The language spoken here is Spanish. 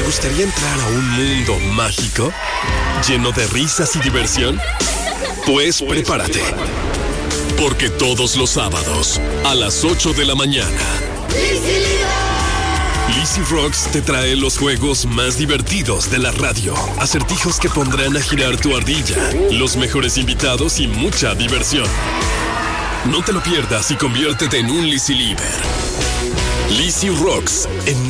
¿Te gustaría entrar a un mundo mágico? ¿Lleno de risas y diversión? Pues prepárate. Porque todos los sábados, a las 8 de la mañana, Lizzy Rocks te trae los juegos más divertidos de la radio. Acertijos que pondrán a girar tu ardilla, los mejores invitados y mucha diversión. No te lo pierdas y conviértete en un Lizzy Lieber. Lizzy Rocks en